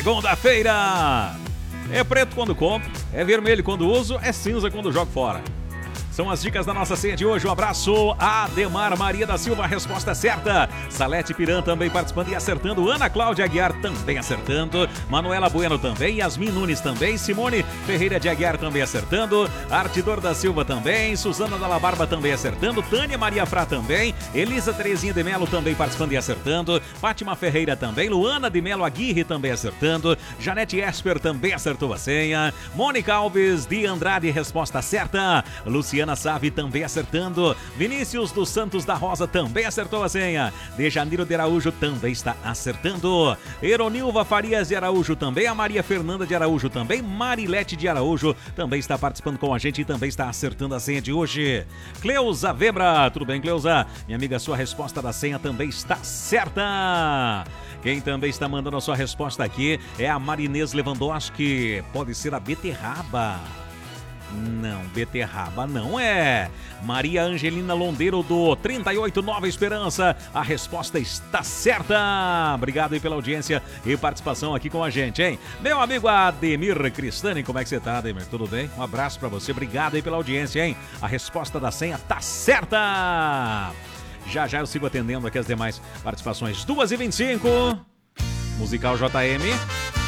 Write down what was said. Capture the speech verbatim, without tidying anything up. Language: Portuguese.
Segunda-feira! É preto quando compro, é vermelho quando uso, é cinza quando jogo fora. São as dicas da nossa ceia de hoje. Um abraço a Ademar Maria da Silva, a resposta certa. Salete Piran também participando e acertando. Ana Cláudia Aguiar também acertando. Manuela Bueno também. Yasmin Nunes também. Simone Ferreira de Aguiar também acertando. Artidor da Silva também. Suzana Dalla Barba também acertando. Tânia Maria Frá também. Elisa Terezinha de Melo também participando e acertando. Fátima Ferreira também. Luana de Melo Aguirre também acertando. Janete Esper também acertou a senha. Mônica Alves de Andrade, resposta certa. Luciana Ana Save também acertando. Vinícius dos Santos da Rosa também acertou a senha. Dejaniro de Araújo também está acertando. Eronilva Farias de Araújo também. A Maria Fernanda de Araújo também. Marilete de Araújo também está participando com a gente e também está acertando a senha de hoje. Cleusa Vebra, tudo bem, Cleusa? Minha amiga, sua resposta da senha também está certa. Quem também está mandando a sua resposta aqui é a Marinês Lewandowski. Pode ser a beterraba. Não, beterraba não é. Maria Angelina Londeiro do trinta e oito Nova Esperança. A resposta está certa. Obrigado aí pela audiência e participação aqui com a gente, hein? Meu amigo Ademir Cristani, como é que você tá, Ademir? Tudo bem? Um abraço pra você. Obrigado aí pela audiência, hein? A resposta da senha tá certa. Já já eu sigo atendendo aqui as demais participações. duas e vinte e cinco. Musical J M.